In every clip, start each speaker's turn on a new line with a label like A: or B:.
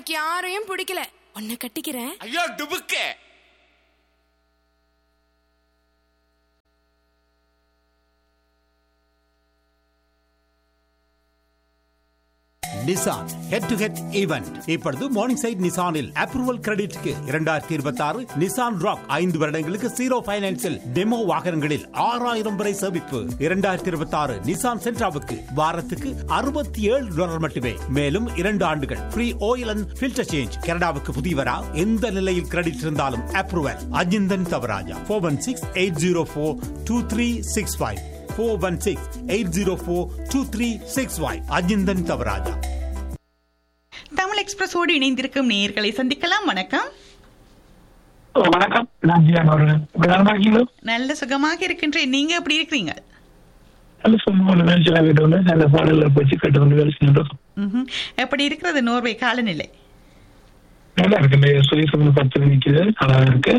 A: எனக்கு யாரையும் பிடிக்கல. உன்னை கட்டிக்கிறேன்.
B: ஐயோ டுபுக்கு.
C: Nissan head to head event இப்பொழுது morning side நிசானில் approval கிரெடிட்க்கு 2026 Nissan rock 5 வருடங்களுக்கு 0 ஃபைனான்ஸில் டெமோ வாகனங்களில் 6000 வரை சேமிப்பு. 2026 நிசான் சென்ட்ராவுக்கு வாரத்துக்கு $67 மட்டுமே. மேலும் 2 ஆண்டுகள் free oil and filter change. கனடாவுக்கு புதியவரா எந்த நிலையில் கிரெடிட் இருந்தாலும் அப்ரூவல். அஜிந்தன் தவராஜா 416-804-2365 416-804-2365 அஜிந்தன் தவராஜா.
D: தமிழ் எக்ஸ்பிரஸோடு இணைந்திருக்கும் நேயர்களை சந்திக்கலாம். வணக்கம்.
E: வணக்கம், நான் ஜியான் அவர்கள்.
D: நல்ல சுகமாக இருக்கின்றேன். நீங்க எப்படி இருக்கிறீங்க?
E: நல்ல சும்மா வேலை கேட்டு நல்ல பாடல போச்சு கேட்டு வேலை செஞ்சோம்.
D: எப்படி இருக்கிறது நோர்வே காலநிலை?
E: நல்லா இருக்கு. சொல்லி 10 நிக்குது, நல்லா இருக்கு.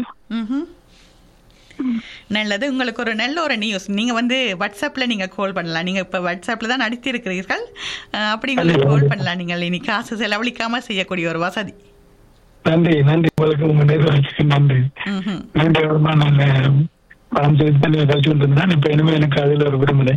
D: நல்லது. உங்களுக்கு ஒரு நல்ல ஒரு நியூஸ். நீங்க வாட்ஸ்அப்ல நீங்க கால் பண்ணலாம். நீங்க இப்ப வாட்ஸ்அப்ல தான் நடத்தி இருக்கிறீர்கள். அப்படி உங்களுக்கு கால் பண்ணலாம். நீங்கள் இனி காசு செலவழிக்காம செய்யக்கூடிய ஒரு வசதி.
E: நன்றி நன்றி உங்களுக்கு, உங்க நிர்வாகத்துக்கு நன்றி. நன்றி. நல்ல பணம் சேர்த்து தான் கழிச்சு கொண்டிருந்தான். இப்ப இனிமே எனக்கு அதுல ஒரு விரும்பலை.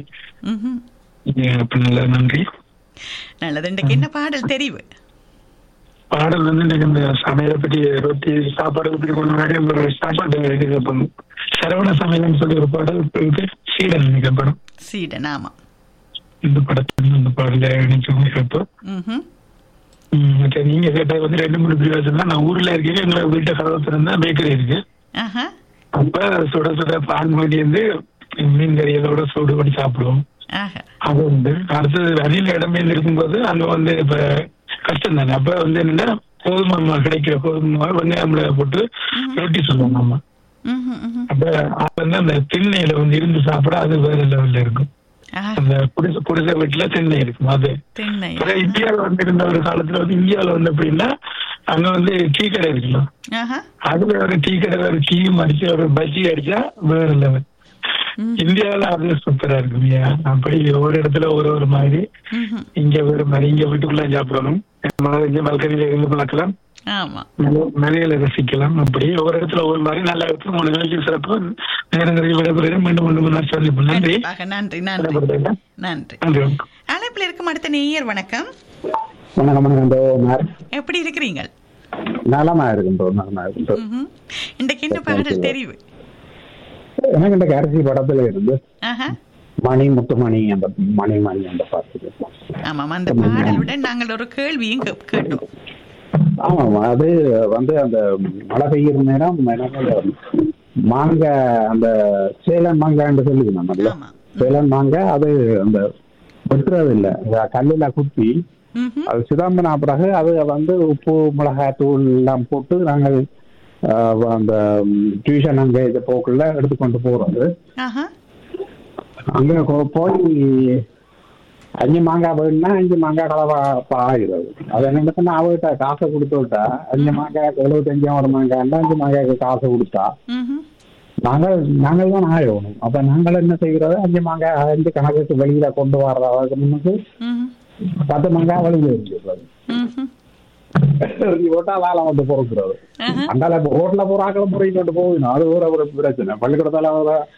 E: நல்ல நன்றி.
D: நல்லது. இன்றைக்கு என்ன பாடல் தெரிவு?
E: பாடல் இன்னைக்கு இந்த சமையலை பற்றி, ரொட்டி சாப்பாடு பற்றி கொண்டு சாப்பாடு கேட்போம். சரவண சமையல்னு சொல்லி ஒரு பாடல் சீடன் நினைக்கப்படும்.
D: சீடன், ஆமா.
E: இந்த படத்துல இந்த பாடல நினைச்சு கேட்போம். நீங்க கேட்ட 2-3 பிரிவாசம் தான். நான் ஊர்ல இருக்கேன். எங்களை வீட்டை கதவு இருந்தா பேக்கரி இருக்கு. அப்ப சுட சுட பான் பண்ணி மீன் கறியோட சூடு பண்ணி சாப்பிடுவோம். அது அடுத்தது வெளியில இடமே இருக்கும்போது அங்க இப்ப கஷ்டம் தானே. அப்ப என்னன்னா கோதுமை மாவு கிடைக்கிற கோதுமை மாவு வெங்காயம்ல போட்டு ரொட்டி சொல்லுவோம் நம்ம. அப்ப அந்த திண்ணையில இருந்து சாப்பிட அது வேற லெவல்ல இருக்கும். அந்த குடிசை வீட்டுல திண்ணை இருக்கும். அது இந்தியாவில இருந்த ஒரு காலத்துல இந்தியாவில எப்படின்னா அங்க டீ கடை இருக்கலாம். அதுல ஒரு டீ கடை ஒரு டீயும் அடிச்சு ஒரு பஜ்ஜி அடிச்சா வேற லெவல். இந்தியாவில அது சூப்பரா இருக்கும். அப்படி ஒவ்வொரு இடத்துல ஒரு மாதிரி, இங்க வேற மாதிரி. இங்க வீட்டுக்குள்ள சாப்பிடணும், மல்கரியில இருந்து பார்க்கலாம், மலையில ரசிக்கலாம். அப்படி ஒவ்வொரு இடத்துல ஒவ்வொரு மாதிரி நல்லா இருக்கும். உங்க நிகழ்ச்சி சிறப்பு. நேரங்களில் விடைபெறுகிறேன். மீண்டும் சந்திப்போம். நன்றி
D: நன்றி நன்றி நன்றி. அழைப்பில் இருக்கும் அடுத்த நேயர். வணக்கம்.
F: வணக்கம்.
D: எப்படி இருக்கிறீங்க?
F: நலமா இருக்கும்.
D: இன்றைக்கு என்ன பாடல் தெரிவு?
F: எனக்கு இந்த கடைசி படத்துல இருந்து மணி முத்துமணி அந்த மணி அந்த பாட்டு.
D: ஆமாம், அந்த பாடலுடன் நாங்கள் ஒரு கேள்வியும் கேட்டோம்.
F: ஆமாம், அது அந்த மழை பெய்யுற நேரம் மாங்காய், அந்த சேலன் மாங்காய்ன்னு சொல்லிக்கணும். நல்ல சேலன் மாங்காய் அது அந்த வெட்டுறது இல்லை, கல்லுல குத்தி அது சிதாம்பனா பிறகு அது உப்பு மிளகாய் தூள் எல்லாம் போட்டு நாங்கள் அந்த டியூஷன் அங்க இந்த போக்குள்ள எடுத்துக்கொண்டு போறது. அங்க போய் 5 மாங்காய் வேணும்னா 5 மாங்காய் கலவா ஆகிறது. அது என்ன அவர்கிட்ட காசை கொடுத்து விட்டா 5 மாங்காய் 75 மாங்காய் 5 மாங்காய்க்கு காசை கொடுத்தா நாங்கள் தான் ஆகணும். அப்ப நாங்கள் என்ன செய்யறது, 5 மாங்காய் 5 கணக்குக்கு வெளியில கொண்டு வர்றதுக்கு முன்னுக்கு 10 மாங்காய் வெளியில இருக்கிறது போட்டா வேலை பொறுக்கிறது. அங்கால ரோட்ல போறாக்களும் முறைக்கு கொண்டு போகணும். அது ஒரு பிரச்சனை. பள்ளிக்கூடத்தால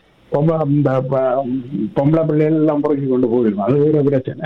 F: பொம்பளை பிள்ளைகள் எல்லாம் புறக்கி கொண்டு போயிடும். அது ஒரு பிரச்சனை.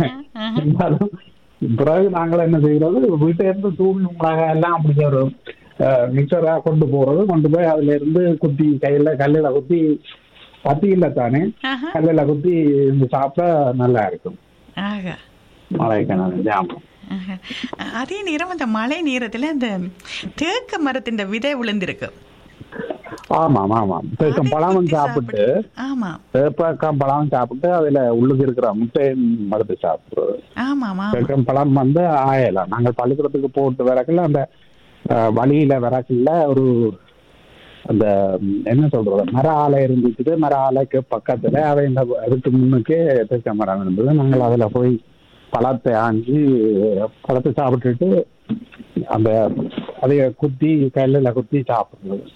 F: பிறகு நாங்கள் என்ன செய்யறது, வீட்டை இருந்து தூள் மிளகாய் எல்லாம் அப்படி ஒரு மிக்சரா கொண்டு போறது. கொண்டு போய் அதுல இருந்து குத்தி கல்லுல குத்தி பத்தி இல்ல தானே கல்லுல குத்தி சாப்பிட்டா நல்லா இருக்கும். மழைக்கு
D: அதே நேரம் அந்த மழை நேரத்துல அந்த தேக்க மரத்தின் விதை விழுந்திருக்கு.
F: ஆமாம் ஆமாம், தேக்கம் பழமும் சாப்பிட்டு தேக்கம் பழம் சாப்பிட்டு அதுல உள்ளுக்கு இருக்கிற முட்டையை மறுத்து சாப்பிடுறது. தேக்கம் பழம் ஆயலாம். நாங்கள் பள்ளிக்கூடத்துக்கு போட்டு வரக்குள்ள அந்த வழியில வரக்குள்ள ஒரு அந்த என்ன சொல்றது மர ஆலை இருந்துச்சு. மர ஆலைக்கு பக்கத்துல அவை அதுக்கு முன்னுக்கே தேக்க மரம் இருந்தது. நாங்கள் அதுல போய் பழத்தை ஆஞ்சி பழத்தை சாப்பிட்டுட்டு அந்த அதைய குத்தி கல்லுல குத்தி சாப்பிடுறது.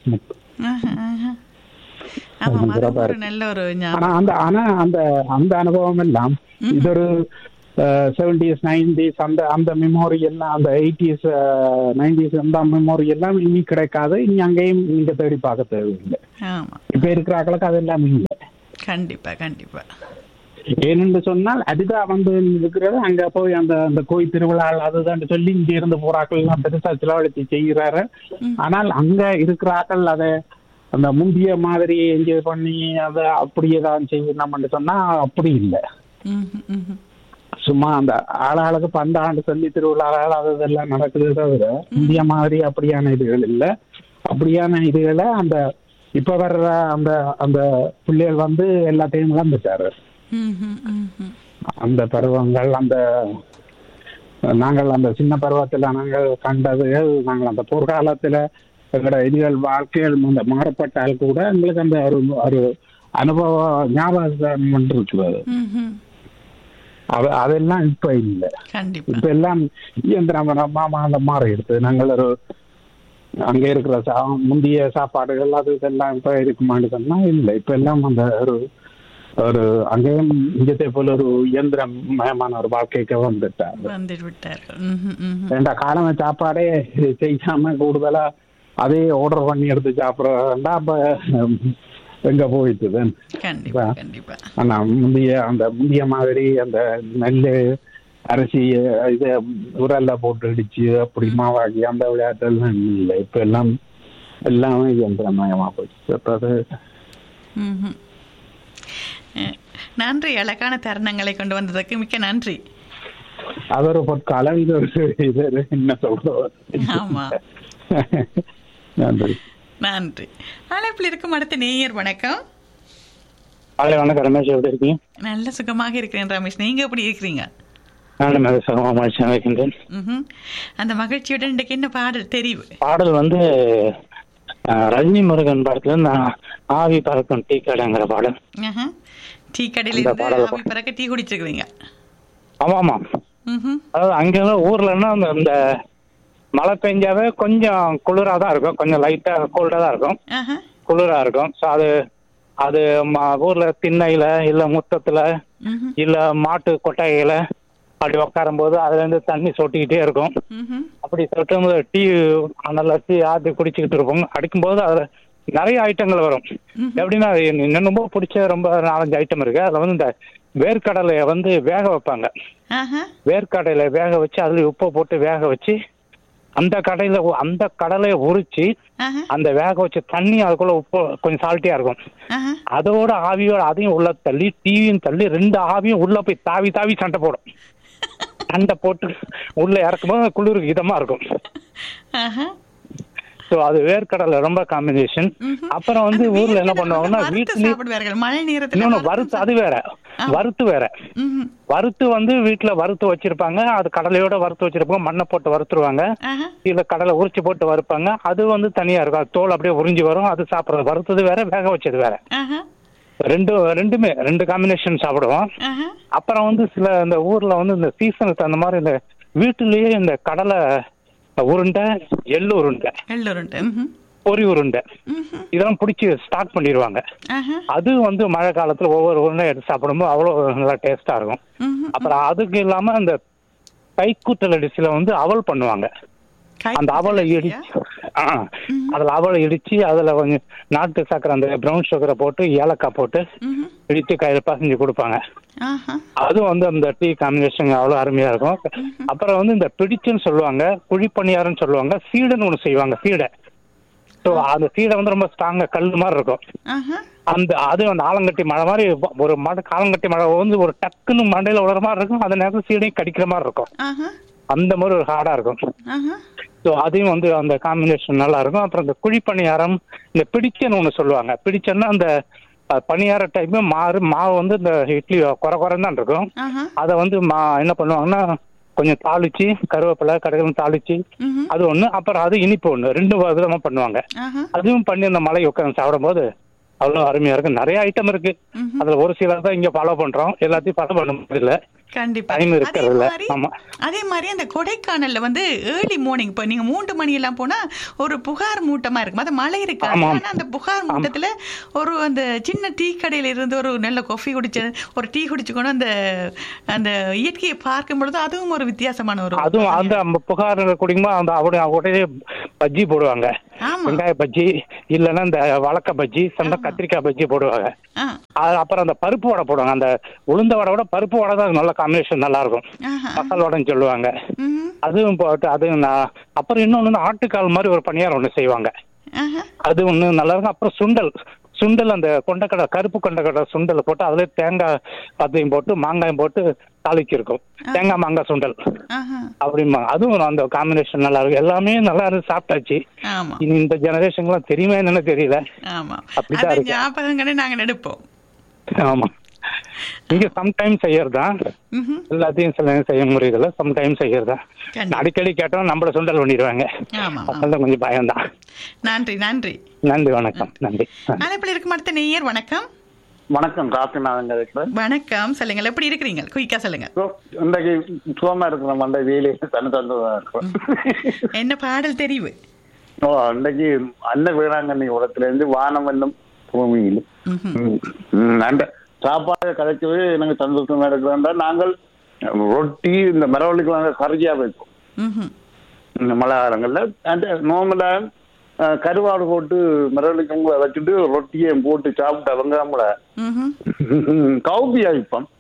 F: ஆனா அந்த அனுபவம் எல்லாம் இது ஒரு 70s 90s அந்த அந்த மெமோரி எல்லாம், அந்த 80s 90s அந்த மெமோரி எல்லாம் இனி கிடைக்காது. இனி அங்கேயும் நீங்க தேடி பார்க்க தேவையில்லை. இப்ப இருக்கிற ஆக்களுக்கு அதெல்லாம் இல்லை.
D: கண்டிப்பா கண்டிப்பா.
F: ஏனென்று சொன்னால் அதுதான் வந்து இருக்கிறது. அங்க போய் அந்த அந்த கோயில் திருவிழா அதுதான் சொல்லி இங்க இருந்து போறாக்கள் எல்லாம் பெருசா செலவழித்து செய்கிறாரு. ஆனால் அங்க இருக்கிறாக்கள் அதை அந்த முந்திய மாதிரி என்ஜாய் பண்ணி அதை அப்படியே தான் செய்யணும்னு சொன்னா அப்படி இல்லை. சும்மா அந்த ஆளாளுக்கு பந்தாண்டு சொல்லி திருவிழாக்கள் அது இதெல்லாம் நடக்குது தவிர முந்திய மாதிரி அப்படியான இதுகள் இல்லை. அப்படியான இதுகளை அந்த இப்ப வர்ற அந்த அந்த பிள்ளைகள் வந்து எல்லாத்தையும் இழந்துட்டாரு. அந்த பருவங்கள் அந்த நாங்கள் அந்த சின்ன பருவத்துல நாங்கள் கண்டதுகள், நாங்கள் அந்த போர்க்காலத்துல எங்களோட இதுகள் வாழ்க்கைகள் மாறப்பட்டால் கூட எங்களுக்கு அந்த ஒரு அனுபவ ஞாபகம் இருக்கிறது. அதெல்லாம் இப்ப இல்லை. இப்ப எல்லாம் இயந்திரமா மாறி எடுத்து நாங்கள் ஒரு அங்க இருக்கிற முந்தைய சாப்பாடுகள் அது இதெல்லாம் இப்ப இருக்குமான்னு சொன்னா இல்லை. இப்ப எல்லாம் அந்த ஒரு அங்கேயும் இங்கத்தை போல ஒரு இயந்திரமயமான ஒரு வாழ்க்கைக்கு வந்துட்டார். ரெண்டா காலமே சாப்பாடே செய்யாம கூடுதலா அதே ஆர்டர் பண்ணி எடுத்து சாப்பிடறா. அப்ப எங்க போயிட்டுது. ஆனா முந்திய மாதிரி அந்த நெல் அரிசி இதை உரல்ல போட்டு இடிச்சு அப்படி மாவாக்கி அந்த விளையாட்டெல்லாம் இல்லை. இப்ப எல்லாம் எல்லாமே இயந்திரமயமா போச்சு.
D: நன்றி, அழகான தருணங்களை கொண்டு வந்ததுக்கு மிக்க நன்றி.
F: அது ஒரு பொற்காலம், இது ஒரு என்ன சொல்றது.
D: ஆமா,
F: நன்றி
D: நன்றி. அழைப்பில் இருக்கும் அடுத்த நேயர். வணக்கம்.
B: வணக்கம் ரமேஷ், எப்படி இருக்கீங்க?
D: நல்ல சுகமாக இருக்கிறேன் ரமேஷ், நீங்க எப்படி இருக்கிறீங்க? அந்த மகிழ்ச்சியுடன் இன்றைக்கு என்ன பாடல் தெரிவு?
B: பாடல் வந்து ரஜினி முருகன் படத்துல நான் ஆவி பறக்கும் டீ கடைங்கிற பாடல்.
D: டீ கடையில ஆவி பறக்க டீ குடிச்சிருக்கீங்க?
B: ஆமா ஆமா. அதாவது அங்கெல்லாம் ஊர்லன்னா அந்த மழை பெஞ்சாவே கொஞ்சம் குளிரா தான் இருக்கும், கொஞ்சம் லைட்டா கோல்டா தான் இருக்கும், குளிரா இருக்கும். ஸோ அது ஊர்ல திண்ணையில இல்ல முத்தத்துல இல்ல மாட்டு கொட்டையில அப்படி உட்காரும் போது அதுல இருந்து தண்ணி சொட்டிக்கிட்டே இருக்கும். அப்படி சொட்டும் போது டீ நல்லா டீ ஆற்றி குடிச்சுக்கிட்டு இருப்போம். அடிக்கும்போது அதுல நிறைய ஐட்டங்கள் வரும். எப்படின்னா இன்னும் ரொம்ப பிடிச்ச ரொம்ப 4-5 ஐட்டம் இருக்கு. அதுல வந்து இந்த வேர்க்கடலைய வந்து வேக வைப்பாங்க. வேர்க்கடலைய வேக வச்சு அதுல உப்பை போட்டு வேக வச்சு அந்த கடலையை உரிச்சு அந்த வேக வச்ச தண்ணி அதுக்குள்ள உப்பு கொஞ்சம் சால்ட்டியா இருக்கும். அதோட ஆவியோட அதையும் உள்ள தள்ளி டீயும் தள்ளி 2 ஆவியும் உள்ள போய் தாவி தாவி சண்டை போடும். சண்டை போட்டு உள்ள இறக்கும்போது குளிருக்கு இதமா இருக்கும். ஸோ அது வேர்க்கடலை ரொம்ப காம்பினேஷன். அப்புறம் வந்து ஊர்ல என்ன பண்ணுவாங்கன்னா வீட்டுல வறுத்து, அது வேற வறுத்து வேற வறுத்து வந்து வீட்டுல வறுத்து வச்சிருப்பாங்க. அது கடலையோட வறுத்து வச்சிருப்பாங்க, மண்ணை போட்டு வறுத்துருவாங்க. இல்ல கடலை உரிச்சு போட்டு வறுப்பாங்க. அது வந்து தனியா இருக்கும், அது தோல் அப்படியே உறிஞ்சி வரும். அது சாப்பிடுறது வறுத்தது வேற, வேக வச்சது வேற. ரெண்டுமே 2 காம்பினேஷன் சாப்பிடுவோம். அப்புறம் வந்து சில இந்த ஊர்ல வந்து இந்த சீசனுக்கு அந்த மாதிரி இந்த வீட்டுலயே இந்த கடலை உருண்டை, எள்ளு உருண்டை, பொரி உருண்டை இதெல்லாம் பிடிச்சி ஸ்டாக் பண்ணிடுவாங்க. அது வந்து மழை காலத்துல ஒவ்வொரு உருண்டை எடுத்து சாப்பிடும்போது அவ்வளவு நல்லா டேஸ்டா இருக்கும். அப்புறம் அதுக்கு இல்லாம அந்த கைக்கூட்டல் அடிச்சுல வந்து அவல் பண்ணுவாங்க. அந்த அவலை இடிச்சு அதுல அவலை இடிச்சு அதுல கொஞ்சம் நாட்டு சக்கரை அந்த பிரவுன் சுகரை போட்டு ஏலக்காய் போட்டு இடிச்சு கையில பசஞ்சு கொடுப்பாங்க. அதுவும் வந்து அந்த டீ காம்பினேஷன் அவ்வளவு அருமையா இருக்கும். அப்புறம் வந்து இந்த பிடிச்சுன்னு சொல்லுவாங்க, குழிப்பணியாரன்னு சொல்லுவாங்க, சீடைன்னு ஒண்ணு செய்வாங்க, சீடை. ஸோ அந்த சீடை வந்து ரொம்ப ஸ்ட்ராங்கா கல் மாதிரி இருக்கும். அது அந்த ஆலங்கட்டி மழை மாதிரி ஒரு ஆலங்கட்டி மழை வந்து ஒரு டக்குன்னு மண்டையில உலர மாதிரி இருக்கும். அந்த நேரத்தில் சீடையும் கடிக்கிற மாதிரி இருக்கும். அந்த மாதிரி ஒரு ஹார்டா இருக்கும். ஸோ அதையும் வந்து அந்த காம்பினேஷன் நல்லா இருக்கும். அப்புறம் இந்த குழிப்பணியாரம், இந்த பிடிச்சன்னு ஒண்ணு சொல்லுவாங்க. பிடிச்சன்னா அந்த பணியார டைம் மாவு வந்து இந்த இட்லி குறைன்னு தான் இருக்கும். அதை வந்து என்ன பண்ணுவாங்கன்னா கொஞ்சம் தாளிச்சு கருவேப்பிலை கடுகு தாளிச்சு அது ஒண்ணு, அப்புறம் அது இனிப்பு ஒண்ணு, 2 விதமா பண்ணுவாங்க. அதுவும் பண்ணி அந்த மலை உட்காந்து சாப்பிடும் போது அவ்வளவு அருமையா இருக்கு. நிறைய ஐட்டம் இருக்கு. அதுல ஒரு சிலர் தான் இங்க ஃபாலோ பண்றோம், எல்லாத்தையும் ஃபாலோ பண்ண முடியல.
D: கண்டிப்பா
B: டைம் இருக்கிறதுல. ஆமா,
D: அதே மாதிரி அந்த கொடைக்கானல்ல வந்து ஏர்லி மார்னிங் இப்ப நீங்க 3 மணி எல்லாம் போனா ஒரு புகார் மூட்டமா இருக்கும். அது மழை இருக்காது. ஆனா அந்த புகார் மூட்டத்துல ஒரு அந்த சின்ன டீ கடையில இருந்து ஒரு நல்ல காஃபி குடிச்சு ஒரு டீ குடிச்சுக்கணும் அந்த அந்த இயற்கையை பார்க்கும் பொழுது அதுவும் ஒரு வித்தியாசமான ஒரு
B: அதுவும் அந்த புகார் குடிக்கும்போது அந்த உடனே பஜ்ஜி போடுவாங்க, வெங்காய பஜ்ஜி இல்லைன்னா இந்த வழக்க பஜ்ஜி, சொந்த கத்திரிக்காய் பஜ்ஜி போடுவாங்க. அப்புறம் அந்த பருப்பு வடை போடுவாங்க. அந்த உளுந்த வடை விட பருப்பு வடை தான் நல்ல காம்பினேஷன், நல்லா இருக்கும். மசால் வடைன்னு சொல்லுவாங்க. அதுவும் போட்டு அதுவும் அப்புறம் இன்னொன்னு ஆட்டுக்கால் மாதிரி ஒரு பணியாரம் ஒண்ணு செய்வாங்க, அது ஒண்ணு நல்லா இருக்கும். அப்புறம் சுண்டல் அந்த கொண்டக்கடை, கருப்பு கொண்டக்கடை சுண்டல் போட்டு அதுல தேங்காய் பத்தையும் போட்டு மாங்காயும் போட்டு தாளிச்சு இருக்கும், தேங்காய் மாங்காய் சுண்டல் அப்படிமா. அதுவும் அந்த காம்பினேஷன் நல்லா இருக்கும். எல்லாமே நல்லா இருக்கு, சாப்பிட்டாச்சு. இந்த ஜெனரேஷன்லாம் தெரியுமா என்னன்னு தெரியல. அப்படிதான் இருக்கு.
D: நாங்க நடிப்போம்.
B: ஆமா, நீங்க சம்டைம் செய்யறதா, எல்லாத்தையும் செய்ய முடியுதுல்ல, சம்டைம் செய்யறதா. அடிக்கடி கேட்டோம் நம்மள சுண்டல் பண்ணிடுவாங்க, அதெல்லாம் கொஞ்சம் பயம்தான்.
D: நன்றி நன்றி
B: நன்றி, வணக்கம். நன்றி.
D: அழைப்பில் இருக்கும் அடுத்த நேயர். வணக்கம்.
G: வணக்கம், காப்பிநாதங்க.
D: வணக்கம், சொல்லுங்க, எப்படி இருக்கிறீங்க? குயிக்கா சொல்லுங்க.
G: இன்றைக்கு சுகமா இருக்கிறோம், அந்த வேலையை தனித்தந்ததா இருக்கிறோம்.
D: என்ன பாடல் தெரிவு?
G: இன்றைக்கு அன்ன வேளாங்கண்ணி உலகத்துல இருந்து வானம் என்னும் பூமியில் அந்த சாப்பாடு கதைக்கவே எனக்கு சந்தோஷமா இருக்கிறோம்டா. நாங்கள் ரொட்டி இந்த மரவள்ளிக்கு கறியா வைப்போம் இந்த மழை காலங்கள்ல. நார்மலா கருவாடு போட்டு மரவள்ளிக்கு வச்சுட்டு ரொட்டியை போட்டு சாப்பிட்டு அவங்க கவுப்பி அவிப்போம்,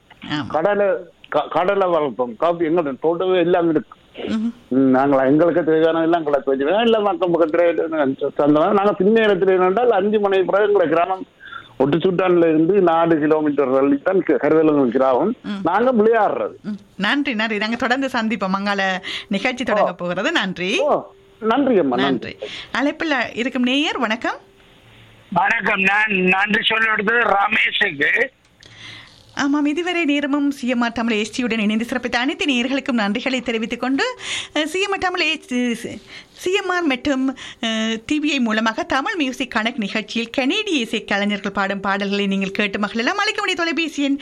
G: கடலை வளர்ப்போம், காப்பி எங்க தோட்டவே எல்லாம் இருக்கு. நாங்களா எங்களுக்கு தேவையான எல்லாம் கிளப்பி வச்சுருக்கோம். இல்லை மக்கள் பக்கத்துல சந்தோம். நாங்கள் பின்ன இடத்துல என்னென்றால் 5 மணி பிறகு எங்களை கிராமம் ஒட்டுச்சுட்டான்ல இருந்து 4 கிலோமீட்டர் தான் கருவேலங்கள் கிராமம். நாங்க விளையாடுறது.
D: நன்றி நன்றி. நாங்க தொடர்ந்து சந்திப்போம். மங்கள நிகழ்ச்சி தொடங்க போகிறது. நன்றி.
G: நன்றி அம்மா,
D: நன்றி. அழைப்பில் இருக்கும் நேயர். வணக்கம்.
H: வணக்கம். நான் நன்றி சொல்லுறது ரமேஷுக்கு.
D: ஆமாம், இதுவரை நேரமும் சிஎம்ஆர் தமிழ் எஸ்டியுடன் இணைந்து சிறப்பித்த அனைத்து நேயர்களுக்கும் நன்றிகளை தெரிவித்துக் கொண்டு சிஎம்ஆர் தமிழ் சிஎம்ஆர் மற்றும் டிவிஐ மூலமாக தமிழ் மியூசிக் கனெக்ட் நிகழ்ச்சியில் கனேடிய இசை கலைஞர்கள் பாடும் பாடல்களை நீங்கள் கேட்டு மகளெல்லாம் அழைக்க வேண்டிய தொலைபேசி எண்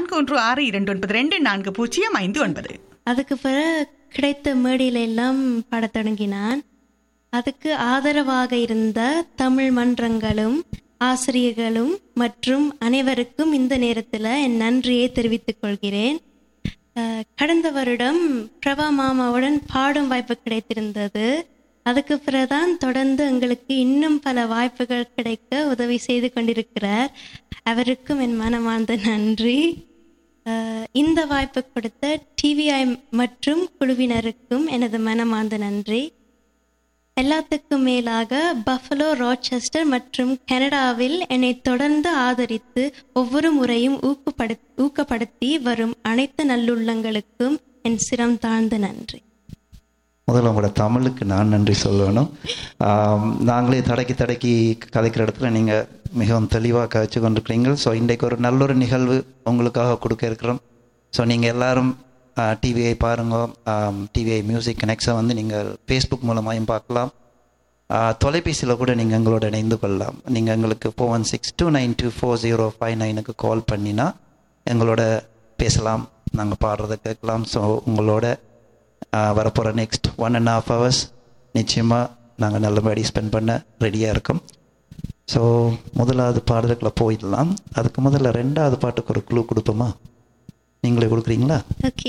D: 4162924059.
I: அதுக்கு பிறகு கிடைத்த மேடையில எல்லாம் பாடத் தொடங்கினான். அதுக்கு ஆதரவாக இருந்த தமிழ் மன்றங்களும் ஆசிரியர்களும் மற்றும் அனைவருக்கும் இந்த நேரத்தில் என் நன்றியை தெரிவித்துக் கொள்கிறேன். கடந்த வருடம் பிரபா மாமாவுடன் பாடும் வாய்ப்பு கிடைத்திருந்தது. அதுக்கு பிறகுதான் தொடர்ந்து எங்களுக்கு இன்னும் பல வாய்ப்புகள் கிடைக்க உதவி செய்து கொண்டிருக்கிறார். அவருக்கும் என் மனமார்ந்த நன்றி. இந்த வாய்ப்பு கொடுத்த டிவிஐ மற்றும் குழுவினருக்கும் எனது மனமார்ந்த நன்றி. எல்லாத்துக்கும் மேலாக பஃபலோ, ராச்செஸ்டர் மற்றும் கனடாவில் என்னை தொடர்ந்து ஆதரித்து ஒவ்வொரு முறையும் ஊக்கப்படுத்தி வரும் அனைத்து நல்லுள்ளங்களுக்கும் என் சிரம் தாழ்ந்த நன்றி.
J: முதல்ல உங்களோட தமிழுக்கு நான் நன்றி சொல்லணும். நாங்களே தடக்கி கதைக்கிற இடத்துல நீங்கள் மிகவும் தெளிவாக கதைச்சு கொண்டிருக்கிறீங்க. ஸோ இன்றைக்கு ஒரு நல்ல ஒரு நிகழ்வு உங்களுக்காக கொடுக்க இருக்கிறோம். ஸோ நீங்கள் எல்லாரும் டிவிஐ பாருங்க. டிவிஐ மியூசிக் கனெக்ட்ஸை வந்து நீங்கள் ஃபேஸ்புக் மூலமாகவும் பார்க்கலாம். தொலைபேசியில் கூட நீங்கள் எங்களோட இணைந்து கொள்ளலாம். நீங்கள் எங்களுக்கு 4162924059 கால் பண்ணினா எங்களோட பேசலாம், நாங்கள் பாடுறதை கேட்கலாம். ஸோ உங்களோட வரப்போகிற நெக்ஸ்ட் 1.5 hours நிச்சயமாக நாங்கள் நல்லபடி ஸ்பெண்ட் பண்ண ரெடியாக இருக்கோம். ஸோ முதலாவது பாடலுக்குள்ள போயிடலாம். அதுக்கு முதல்ல 2வது பாட்டுக்கு ஒரு க்ளூ கொடுப்போமா? நீங்களே கொடுக்குறீங்களா?
I: ஓகே.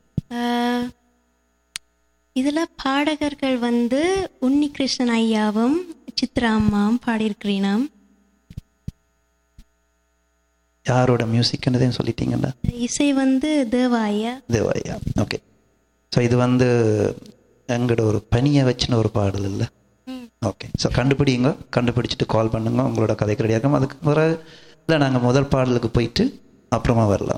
I: இதில் பாடகர்கள் வந்து உன்னிகிருஷ்ணன் ஐயாவும் சித்ரா அம்மாவும் பாடியிருக்கிறீனாம்.
J: யாரோட மியூசிக்னதையும் சொல்லிட்டீங்கல்ல?
I: இசை வந்து தேவாயா.
J: ஓகே. ஸோ இது வந்து எங்களோட ஒரு பனியை வச்சுன்னு ஒரு பாடல் இல்லை? ஓகே. ஸோ கண்டுபிடிச்சிட்டு கால் பண்ணுங்க. உங்களோட கதைக்கு ரெடியாக இருக்கும். அதுக்கு பிறகு இல்லை நாங்கள் முதல் பாடலுக்கு போயிட்டு அப்புறமா வரலாம்.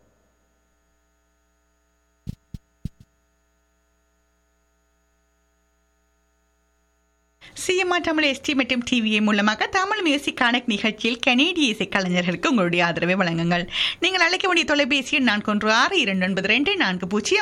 D: சிஎம்ஆர் தமிழ் எஸ்டி மற்றும் டிவிஏ மூலமாக தமிழ் மியூசிக் கனெக்ட் நிகழ்ச்சியில் கனேடிய இசை கலைஞர்களுக்கு உங்களுடைய ஆதரவை வழங்குங்கள். நீங்கள் அழைக்க வேண்டிய தொலைபேசி எண் 4162924059.